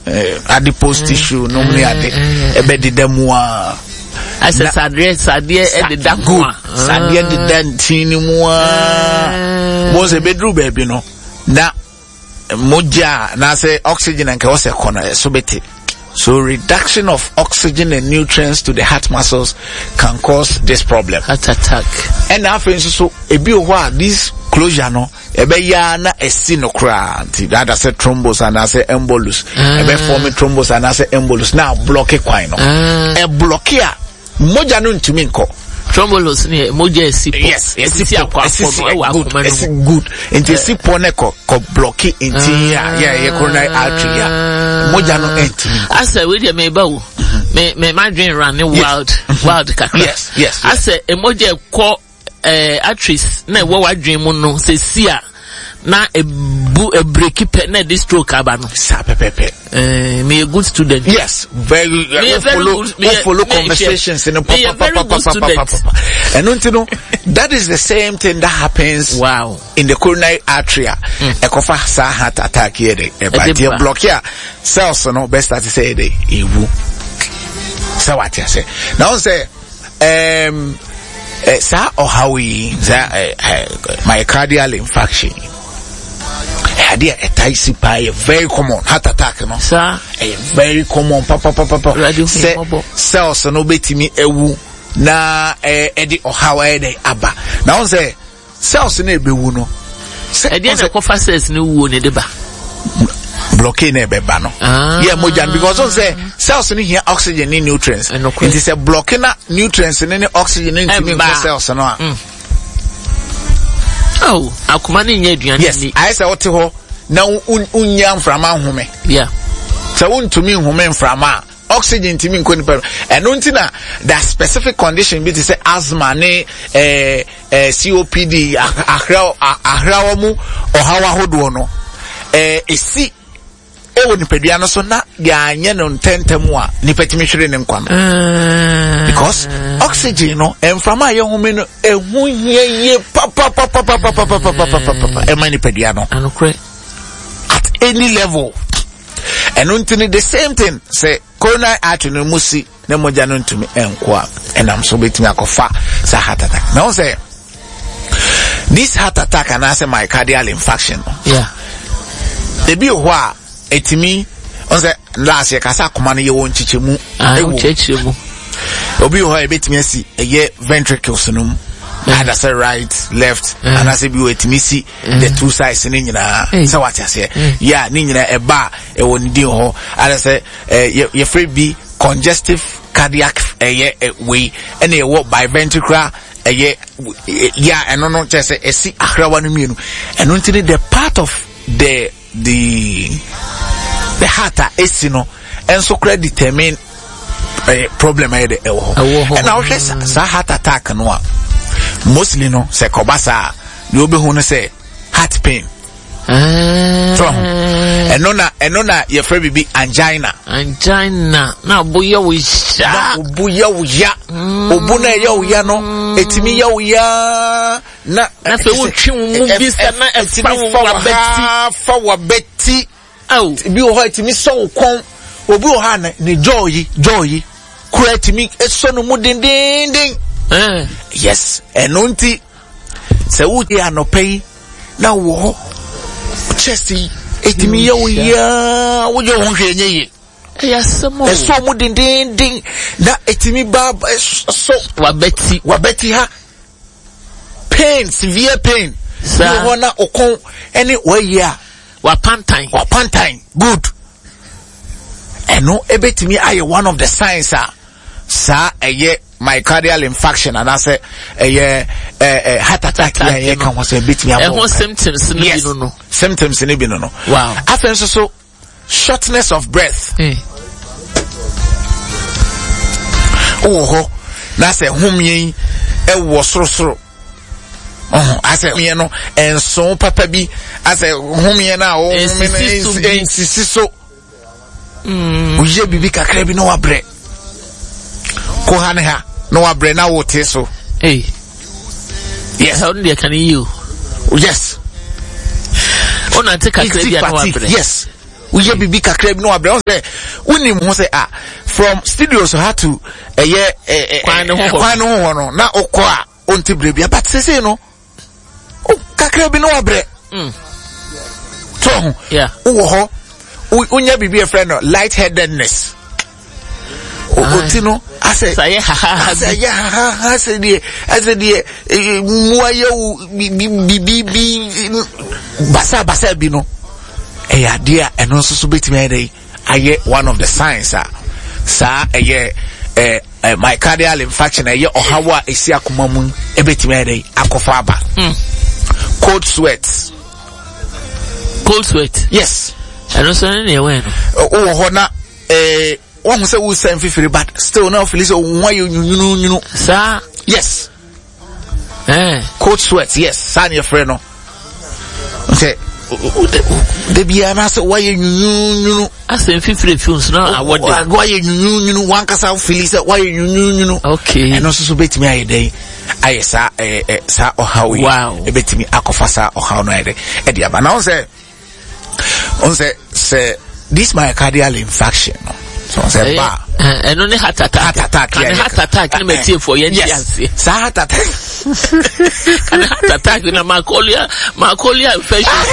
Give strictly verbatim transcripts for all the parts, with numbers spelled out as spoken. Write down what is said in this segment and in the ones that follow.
adipose tissue no me ade ebe de demua asa sadre sadie e de da good sadie de dantini mu a mo se bedru baby no na moja na say oxygen and ke se kona so beti. So reduction of oxygen and nutrients to the heart muscles can cause this problem, heart attack. And now for instance, so ebi owa this closure no ebe ya na esi no kra nti that I say thrombus and I say embolus ebe form thrombus and I say embolus now block e kwan no e block ya moja no ntumi nko thrombus ni moja esi yes esi akwa for no good esi good nti esi po ne ko ko block nti ya ya coronary artery ya moja no ntumi asa we dey me ba wo me me ma dream run wild wild kakra yes yes asa emoja ko eh arteries na we wa dream no se sia na ebu e break pe na this stroke aba no sa pepepe eh me a good student yes very good uh, follow good, me, follow me, conversations in a papa papa papa and you know that is the same thing that happens wow in the coronary artery e kofa sa heart attack here the e ba block here cells no best start to say the ewu so what you say now say um uh, sa or how we uh, uh, myocardial infarction idea a taisi pie very common heart attack no sir a very common papa papa papa say cells no betimi ewu na eh edi ohawa ede aba now say cells na ebewu no say edi na kofa cells na wu ne deba blockade na ebeba no yeah moja because on say cells ni here oxygen and nutrients it is a blocking na nutrients and oxygen into the cells no a oh akuma ni nya aduane yes I say what ho na unya mframa home yeah so untumi home mframa oxygen timi nkoni per and untina that specific condition be to say asthma ne eh eh C O P D ahra ahra mu ohawa hodo no eh esi ewo nipadua no so na ya anye no ntentemu a nipatimi hwere ne nkwa no because oxygen no emframa ye home no ehu ye pa pa pa pa pa pa pa pa pa pa e mani nipadua no anokre at any level and untini the same thing say coronary artery no musi na moja no ntumi enko and am so betimi akofa sa heart attack now say this heart attack and I say myocardial infarction yeah they be ho etimi on say last year kasa akoma no ye won chichemu ewo chichemu obi ho e betimi asi eye ventricles no mu either say right left mm. and I say bi etimi si mm. the two sides ni nyina say what you say yeah ni nyina e ba e won din ho either say ye free be congestive cardiac eye way and e wo biventricular eye yeah and no no just say e si ahrawa no mienu and until the part of the the the heart is no and so credit determine a problem here the and now just heart attack no mostly no say kobasa you be who say heart pain so and no na and no na your friend be angina angina na boya we sha boya we ya obu na ya we ya no etimi ya we ya na na fe wo twi mu bisa na etimi wa beti fa wa beti oh bi o ha etimi so kon obi o ha na ne joy joy kura etimi eso no mu din din din eh yes enunti se wo ti anopai na wo chesti etimi ya we ya wo jo ho hwenye ye yes mo eso mu din din din na etimi ba so wa beti wa beti ha pain severe pain so wo na okon any way ya wa pantine wa pantine good eno ebetimi aye one of the signs ah sa eye myocardial infarction and I say eye eh heart attack eye kan wo say betimi abo eh symptoms ni bi no no symptoms ni bi no no wow after so so shortness of breath eh oh na say humyen e wo sorosoro oh I say me no enso papa bi I say humyen na o humyen sisi so mm uje bibi kakra bi no wabre ko hane ha no wabre na wote so eh yes how do can you yes ona take kakra bi na wabre yes we ye bibi kakra bi no abre say woni mo say ah from studio so how to eye kwan no kwan no no na okọ a onti bre bia but say no o kakra bi no abre mm so yeah wo ho unya bibi e friend no lightheadedness o tino ase say ha ha say ya ha ase die ase die muaye bibi bi basa basa bi no e ya dia eno nso so betimi ai aye one of the signs ah sa eye eh myocardial infarction eye ohawa esi akoma mu e betimi ai akofa aba cold sweat cold sweat yes eno so na e we no o ho na eh one say we send fifty but still now feel so why you you you know sir yes eh cold sweat yes san your friend no okay the biana say why you you you know asem fifty fumes no award why you you you know one kasa feel say why you you you know okay and also so betimi aye dey aye sa eh sa ohawe wow e betimi akofa sa ohaw no aye dey e dia ba now say on say say this myocardial infarction no so say ba eh no ne heart attack heart attack can heart attack ni metie for yen yes sa heart attack can heart attack na myocardial myocardial infection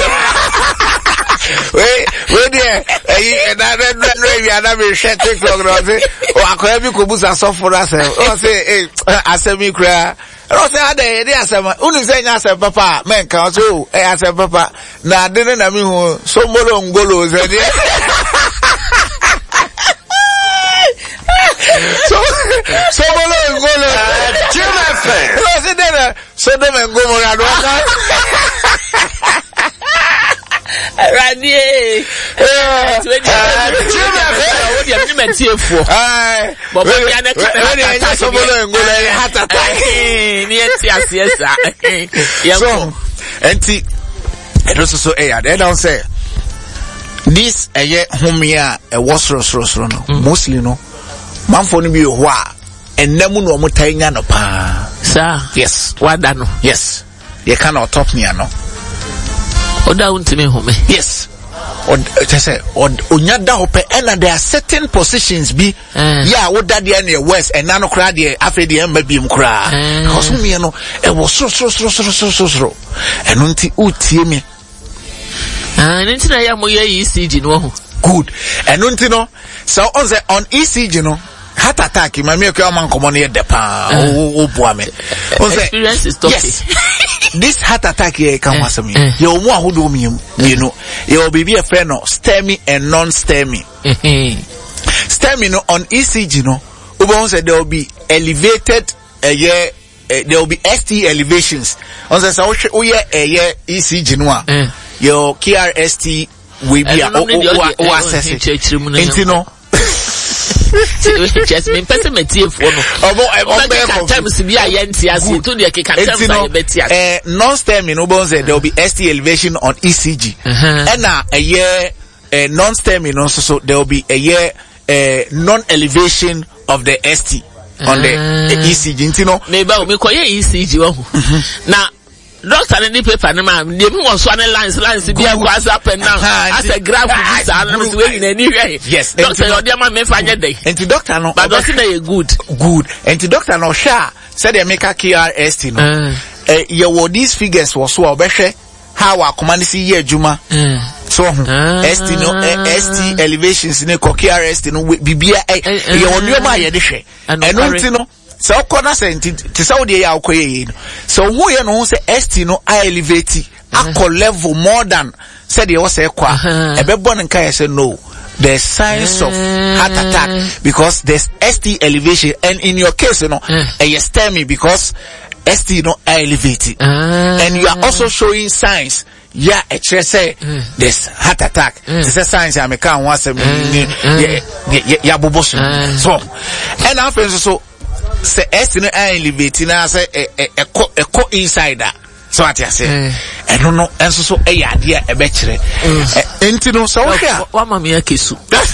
we we there eh na na na we ana be share TikTok no say o akoya bi ko busa so for us o say eh asemi kura no say ade dey asema unu say nya asem papa men kan so eh asem papa na de na mi hu so mbolo ngolo say dey so so mbolo ngolo Jim F M no say dey so dem ngolo na do Radi eh what you have been here for eh but when you na ka so mbolo ngolo heart attack ni enti asiesa so enti it also so eh they don't say this eye homia e wasro sro sro no mostly no manfo no bi ho a enam no omotai nya no pa sir yes wada no yes ye can on top me no oda untime home yes or just say or onya da hope and there are certain positions be yeah what that there near west and nano kra there after the emba bi mkra because me no e was so so so so so so and unti utie me ah nti na ya mo ye E C G no ho good and unti no so on the on E C G no heart attack my me ko man komo no ye depa o boa me on say experience is talking yes this heart attack here can was me you mo ahodo me you know you baby a friend no STEMI and non-STEMI STEMI no on E C G no we say there will be elevated a year there will be S T elevations on say so we a year E C G no your K R S T we be o access it no just me person metie for no obo obo times bi ayenti ase to de keka times ayebeti ase eh non-STEMI no bon say there will be S T elevation on E C G and na a year eh non-STEMI no so so there will be a year eh non-elevation of the S T on the E C G you know me ba o me koye E C G wo na doctor in the paper na ma dem was one lines lines be akwa up and down as a graph this and we in anywhere yes doctor your dem ma me fanye dey and the doctor no but doctor dey good good and the doctor no sha said they make a K R S T no eh you were these figures was so obehwe how our command see year juma so S T no S T elevations ne K R S T no bibia eh you were no ma ye de hwe and no no so corner senti ti say we ya akoye no so who ye no say S T no I elevate akọ level more than said they was say kwa ebebo nka ye say no there's signs of heart attack because there's S T elevation and in your case you know a STEMI because S T no I elevate and you are also showing signs yeah a say there's heart attack this is signs I make kan want say yeah yeah boboso so and after so say S T no elevate na say e e ko inside that so what you say e no no enso so e yade e be kire enti no so hwa wa mama ya kesu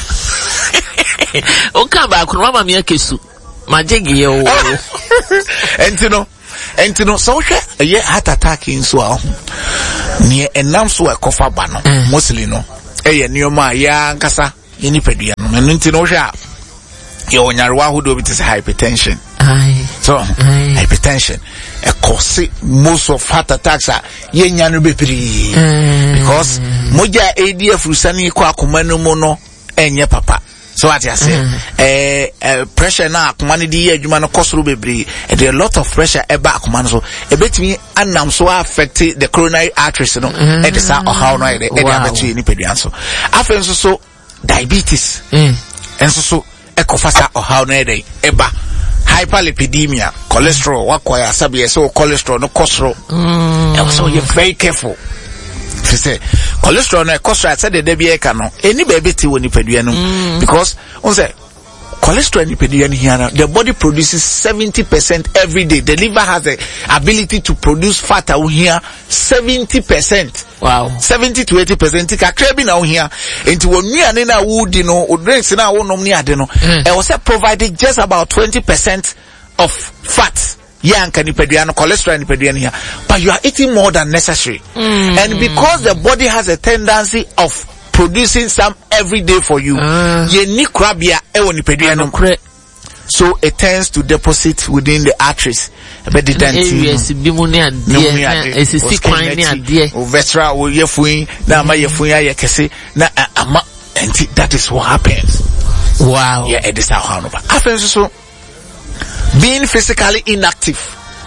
o kan ba ko mama ya kesu majegi ye o enti no enti no so hwa e heart attack in so a ne enam so e kofa ba no mostly no ɛyɛ nneɛma a yɛn ankasa yɛn nipadua no ɛno nti no hwɛ a yɛ onyarewa ahodoɔ bi te sɛ hypertension so Aye. hypertension a cause most of heart attacks are yenya no bebree because moja A D F rusani kwa akoma no mu no enye papa so what you say eh uh, pressure na akoma no di adwuma no kosoro bebree there a lot of pressure eba akoma no so e betimi anam so affect the coronary arteries no e dey sa how no e dey abetu ni peduan so afen so so diabetes enso so e kofasa how no e dey eba hyperlipidemia, cholesterol, what quite sabi so cholesterol no cholesterol. Mm. So you're very careful. If you say cholesterol no cholesterol, I said the debia cano any baby tea when you peduano because on say cholesterol in peduano here the body produces seventy percent every day. The liver has the ability to produce fat out here seventy percent. Wow. seventy to eighty percent ka krabi na here into when we are na wood no o drinks na wo nom ni ade no e was provided just about twenty percent of fat yeah can peduano cholesterol in peduano here but you are eating more than necessary mm. and because the body has a tendency of producing some every day for you uh. ye ni krabia e woni peduano so it tends to deposit within the arteries. But the areas bimunia dear is a sequine dear veteran or your fui na ma your fui ya kese na ama and that is what happens. Wow. Yeah, it is how Hanover happens. So being physically inactive.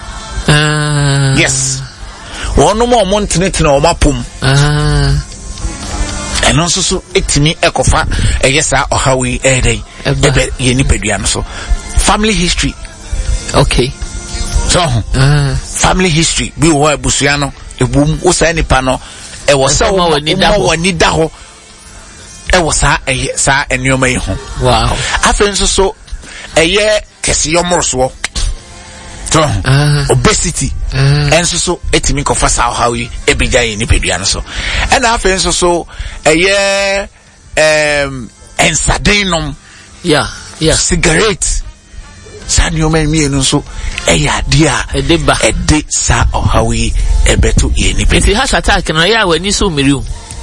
Uh, yes. One more month no mapum. Uh and also so etimi ekofa eyesa ohawi ede ebe ye nipadua no so family history. Okay. So uh, family history bi wo abusua no ebum wo sa nipa no e wo sa wo wani da ho e wo sa eye sa enyoma yi ho. Wow. Afen so so eye kese yomorso so uh, obesity uh, and so so etimi ko fa sa how yi ebija yi nipadua no so and afen so so eye um ensadenom yeah yeah cigarette sanyo men mi enu so eya dia edeba ede sa ohawi ebeto ye ni pe heart attack na ya wani so miriu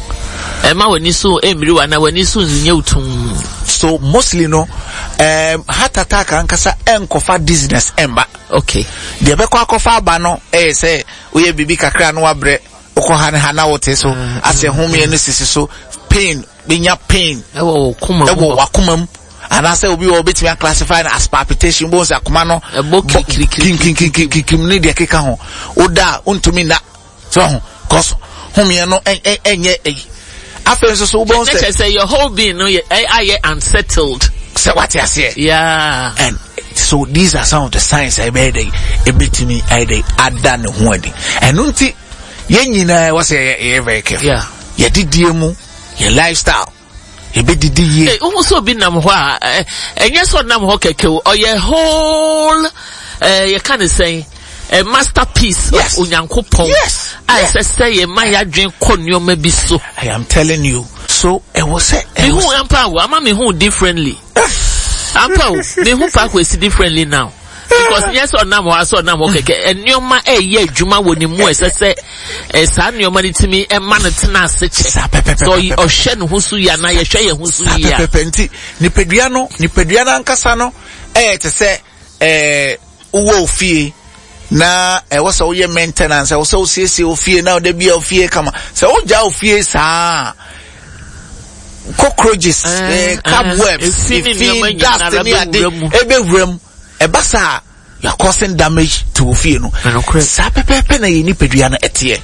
e ma wani so e miriu na wani so nzinye utum so mostly no um heart attack ankasa enkofa dizziness emba okay de be kwa akofa aba no e say oye bibi kakra no wabre okoha ne hana wote so ase home ye no sisi so pain binya pain e wo kuma e wo wakumam and I say we will be classified as palpitation bones akoma no kin kin kin kin kin ni de keka ho oda untumi na so cause home ye no enye afen so so bon say say your whole being no I unsettled so what you say yeah and so these are some of the signs I made a bit me I dey ada ne ho adi and unti ye nyina was say very careful yeah ye didie mu your lifestyle ebedidi ye eh almost so bi nam ho a enye so nam ho keke o ye whole eh you can say a masterpiece yes. of Unyankopon yes I yes. say ye ma ya dwen konnioma bi so I am telling you so e was say me hu ampa wo ama me hu differently ampa wo me hu pa kwesi differently now because yes or nam ho so nam ho keke ennioma e ye adwuma woni mu ese se e sa nneoma ni timi e ma ne tena ase che so o hye ne ho so ya na ye hwe ye ho so ya pepenti ni pedua no ni pedua na ankasa no e te se eh uwo fie na e wo so ye maintenance e wo so siesie ofie na de bia ofie kama se wo ja ofie saa cockroaches eh cobwebs if dust ni ade ebe wrem e basa you are causing damage to ofie no sa pepepe na ye ni pedua na etie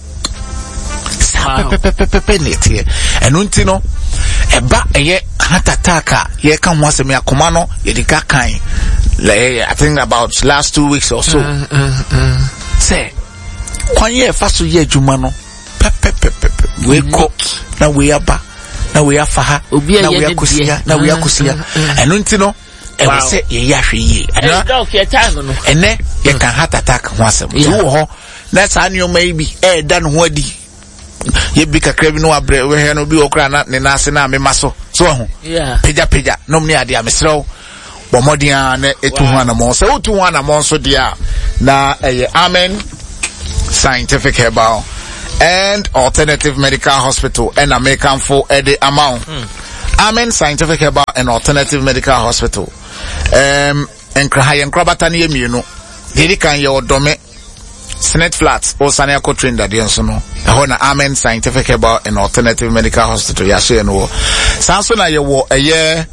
sa pepepe na etie eno nti no eba eye heart attack ye kan ho asem akoma no ye di ka kan I think about last two weeks or so. Uh, uh, uh. Say, when you first year Jumano, pepe pepe, we cook, now we are back, now we are faha, now we are kusia, now we are kusia, and untino, and we say, ye yashi, and then you can heart attack once. You ho, that's annual maybe, eh, done wadi. Ye bika krebi no abre, we no bi okra na ne nase na me maso. So, yeah, peja peja, no mni adi amesro. Bomodia ne etuhwana mo se utuhwana mo so dia na eh amen scientific herbal and Alternative Medical Hospital and American for Eddie amount. Mm. Amen Scientific Herbal and Alternative Medical Hospital. Um, and Krahayan Krabatani Muno. Didi kan your dome Senate Flats or Sania Cotrin that Diansono. Hona Amen Scientific Herbal and Alternative Medical Hospital. Yasu and War. Sansona ye wo a year.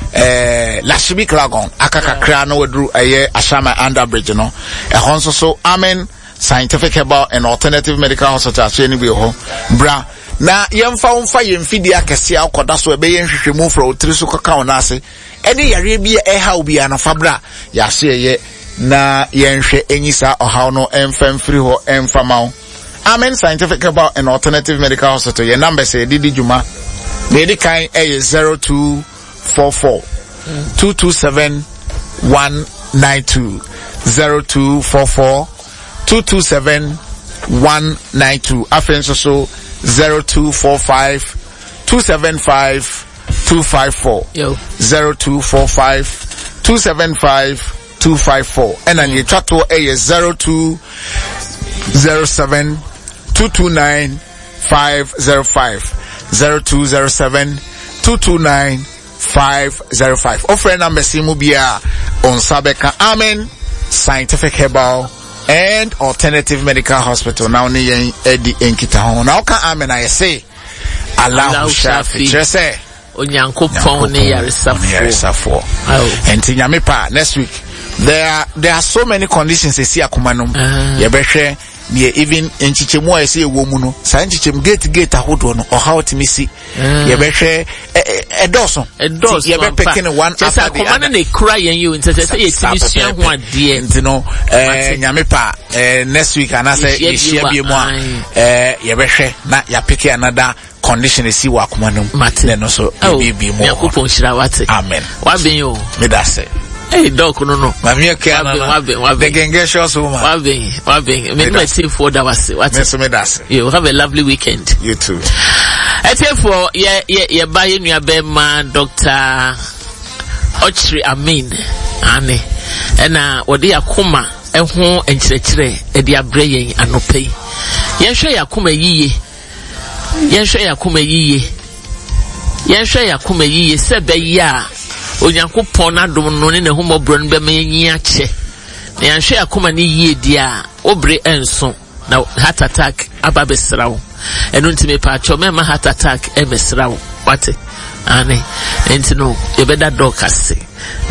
Eh, Lashibi Klagon, Akaka Krano drew a year Ashama under bridge, no. A honso so Amen Scientific Herbal and Alternative Medical Hospital, Chenibio, Bra. Na yem found fire in Fidia Cassia, Codaso, Bayan, she moved for Trisuka Kaunase. Any Arabia Eha be an Fabra, Yasia ye, na Yenshe Enisa or how no Enfem Friho Enfamau. Amen Scientific Herbal and Alternative Medical Hospital. Your number say Didi Juma, Lady Kind A zero two. Four four two two seven one nine two zero two four four two two seven one nine two. After so zero two four five two seven five two five four yo zero two four five two seven five two five four. And then you chat to a zero two zero seven two two nine five zero five zero two zero seven two two nine. Five zero five. Offer number Simubia on Sabeka Amen Scientific Herbal and Alternative Medical Hospital. Now ni Eddie Enkita. Now ka Amen I say Allah Shafi. Just say Onyankopon ne yaresafo. And Tinyamepa next week. There are there are so many conditions they see akumanum. Yebehwe near even in Chichemu I see a woman no Sanchichem gate gate ahodo no or how to miss it. Yebehwe a dozen a dozen yebe picking one after the other. They cry and you into say exhibition one dear you know eh Nyamepa eh next week and I say share bi mo eh yebehwe na ya pick another condition they see wa akumanum. Then also be be more. Yakupon shira wate. Amen. Wa ben yo. Me da say. Hey, dog, no, no. Mammy, they can get shows woman. Wabbing, wabbing. Maybe let's see four hours. What's the You have a lovely weekend. You too. I tell for, yeah, yeah, yeah, buying your bema, Doctor Ochri Amin, Annie. And, uh, what they are kuma, and home and chre, and they are braying and no pay. Yensha Yakuma ye. Yensha Yakuma ye. Yensha Yakuma ye, said the ya. Onyankopon adom no ne ne homobro no be manyi ache na yanhwe akoma ne yie dia obre enso na heart attack ababesrawo eno ntime pa acho me ma heart attack emesrawo wate ane enti no yebeda dokase